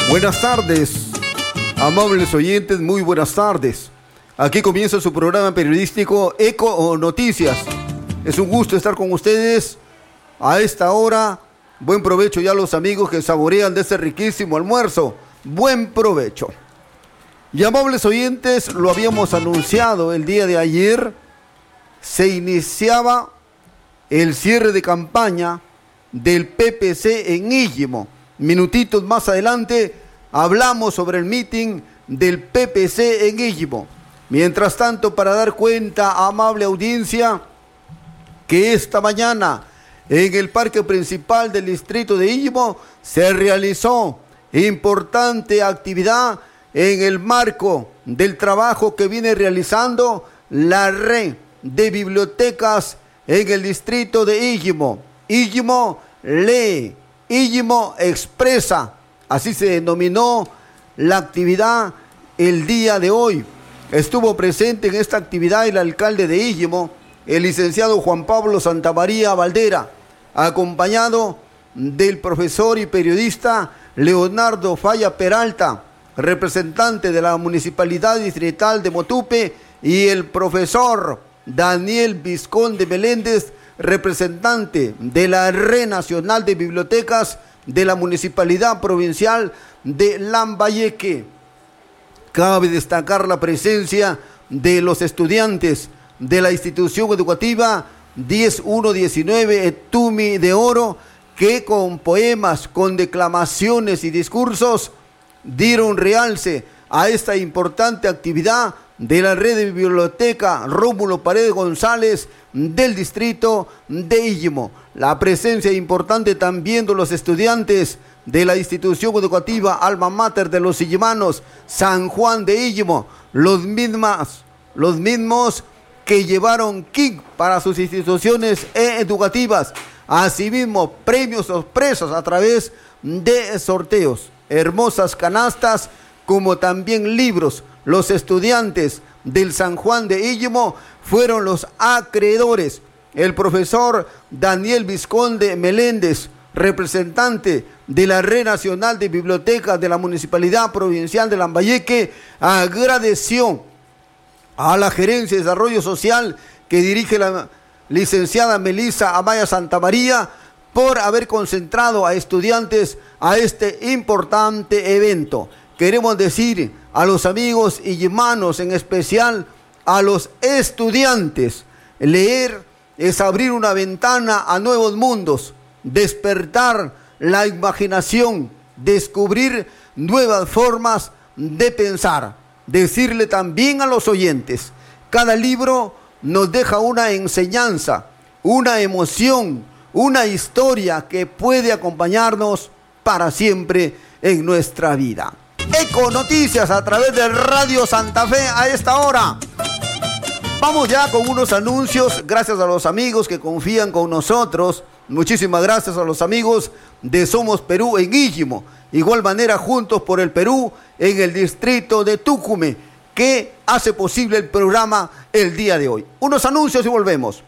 Buenas tardes, amables oyentes, muy buenas tardes. Aquí comienza su programa periodístico Eco Noticias. Es un gusto estar con ustedes a esta hora. Buen provecho ya a los amigos que saborean de este riquísimo almuerzo. Buen provecho. Y amables oyentes, lo habíamos anunciado el día de ayer. Se iniciaba el cierre de campaña del PPC en Íllimo. Minutitos más adelante hablamos sobre el meeting del PPC en Íllimo. Mientras tanto, para dar cuenta, amable audiencia, que esta mañana en el parque principal del distrito de Íllimo se realizó importante actividad en el marco del trabajo que viene realizando la red de bibliotecas en el distrito de Íllimo. Íllimo lee, Íllimo expresa, así se denominó la actividad el día de hoy. Estuvo presente en esta actividad el alcalde de Íllimo, el licenciado Juan Pablo Santamaría Valdera, acompañado del profesor y periodista Leonardo Falla Peralta, representante de la Municipalidad Distrital de Motupe, y el profesor Daniel Vizconde Meléndez, representante de la Red Nacional de Bibliotecas de la Municipalidad Provincial de Lambayeque. Cabe destacar la presencia de los estudiantes de la institución educativa 10119 Etumi de Oro, que con poemas, con declamaciones y discursos dieron realce a esta importante actividad de la red de biblioteca Rómulo Paredes González del distrito de Íllimo. La presencia importante también de los estudiantes de la institución educativa Alma Mater de los Illimanos San Juan de Íllimo, los mismos que llevaron kit para sus instituciones educativas, asimismo premios sorpresas a través de sorteos, hermosas canastas, como también libros. Los estudiantes del San Juan de Íllimo fueron los acreedores. El profesor Daniel Vizconde Meléndez, representante de la Red Nacional de Bibliotecas de la Municipalidad Provincial de Lambayeque, agradeció a la Gerencia de Desarrollo Social que dirige la licenciada Melissa Amaya Santamaría por haber concentrado a estudiantes a este importante evento. Queremos decir a los amigos illimanos, en especial a los estudiantes, leer es abrir una ventana a nuevos mundos, despertar la imaginación, descubrir nuevas formas de pensar. Decirle también a los oyentes, cada libro nos deja una enseñanza, una emoción, una historia que puede acompañarnos para siempre en nuestra vida. Eco Noticias a través de Radio Santa Fe a esta hora. Vamos ya con unos anuncios, gracias a los amigos que confían con nosotros. Muchísimas gracias a los amigos de Somos Perú en Íllimo. Igual manera, Juntos por el Perú en el distrito de Tucumán, que hace posible el programa el día de hoy. Unos anuncios y volvemos.